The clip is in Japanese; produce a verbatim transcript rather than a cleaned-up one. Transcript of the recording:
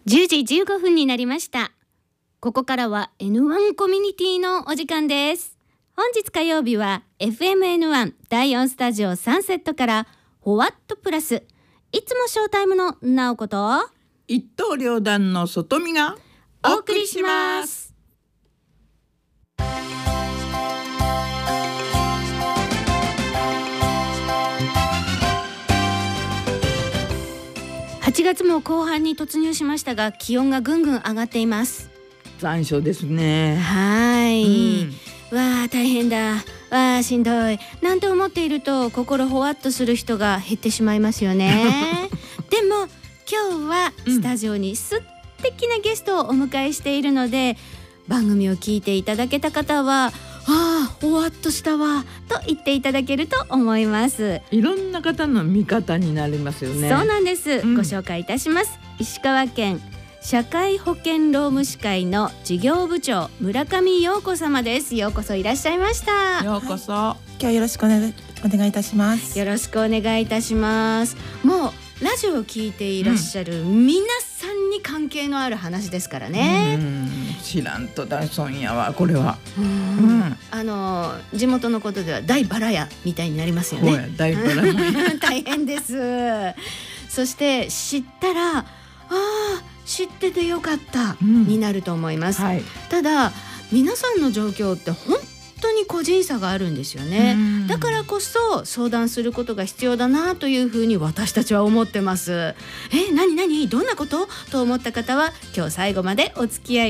じゅうじじゅうごふんになりました。ここからは エヌワン コミュニティのお時間です。本日火曜日は エフエムエヌワン だいよんスタジオサンセットからホワットプラスいつもショータイムのなおこと一刀両断の外見がお送りします。はちがつも後半に突入しましたが、気温がぐんぐん上がっています。 残暑ですね。 はい、 うん、 わあ大変だ、わあしんどいなんて思っていると心ほわっとする人が減ってしまいますよねでも今日はスタジオに素敵なゲストをお迎えしているので、うん、番組を聞いていただけた方はああほわっとしたわと言っていただけると思います。 いろんな方の味方になりますよね。 そうなんです、うん、ご紹介いたします。石川県社会保険労務士会の事業部長村上陽子様です。ようこそいらっしゃいました。 ようこそ、 はい、今日はよろしくお願い、お願いいたします。 よろしくお願いいたします。もうラジオを聞いていらっしゃる皆さんに関係のある話ですからね。 うん、知らんと大損やわこれは。 うん、うん、あの地元のことでは大バラ屋みたいになりますよね。 大バラ大変です。そして知ったらああ知っててよかった、うん、になると思います、はい、ただ皆さんの状況って本当に個人差があるんですよね。だからこそ相談することが必要だなというふうに私たちは思ってます。え、何何どんなことと思った方は今日最後までお付き合い